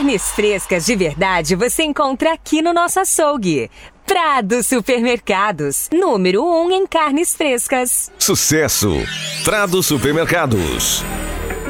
Carnes frescas de verdade você encontra aqui no nosso açougue. Prado Supermercados, número 1 em carnes frescas. Sucesso! Prado Supermercados.